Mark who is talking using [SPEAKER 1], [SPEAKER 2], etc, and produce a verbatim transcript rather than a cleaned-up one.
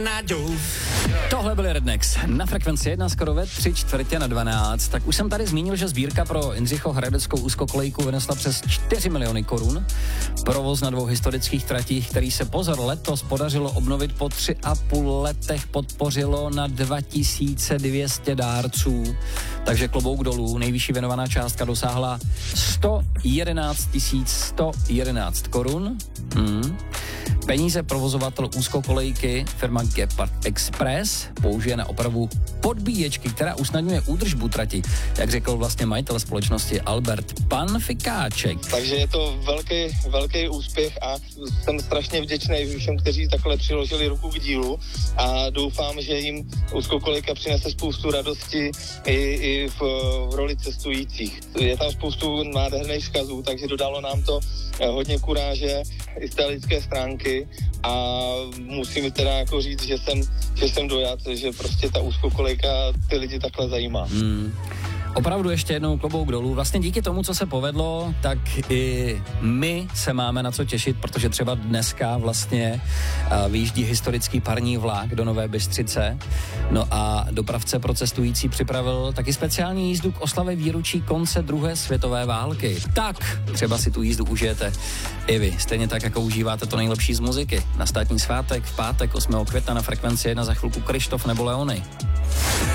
[SPEAKER 1] Tohle byly Rednecks na frekvenci jedna, skoro ve tři čtvrtě na dvanáct. Tak už jsem tady zmínil, že sbírka pro Jindřichohradeckou úzkokolejku vynesla přes čtyři miliony korun. Provoz na dvou historických tratích, který se pozor letos podařilo obnovit po tři a půl letech, podpořilo na dva tisíce dvě stě dárců. Takže klobouk dolů, nejvyšší věnovaná částka dosáhla sto jedenáct tisíc sto jedenáct korun. Hmm. Peníze provozovatel úzkokolejky firma Gepard Express použije na opravu podbíječky, která usnadňuje údržbu trati, jak řekl vlastně majitel společnosti Albert Pan Fikáček.
[SPEAKER 2] Takže je to velký, velký úspěch a jsem strašně vděčný všem, kteří takhle přiložili ruku k dílu a doufám, že jim úzkokolejka přinese spoustu radosti i, i v, v roli cestujících. Je tam spoustu nádherných vzkazů, takže dodalo nám to hodně kuráže i z té lidské stránky a musím teda jako říct, že jsem, že jsem dojat, že prostě ta úzkokolejka ty lidi takhle zajímá.
[SPEAKER 1] Hmm. Opravdu ještě jednou klobouk dolů. Vlastně díky tomu, co se povedlo, tak i my se máme na co těšit, protože třeba dneska vlastně vyjíždí historický parní vlak do Nové Bystřice. No a dopravce pro cestující připravil taky speciální jízdu k oslavě výročí konce druhé světové války. Tak třeba si tu jízdu užijete i vy. Stejně tak, jako užíváte to nejlepší z muziky. Na státní svátek v pátek osmého května na frekvenci jedna za chvilku Krištof nebo Leony.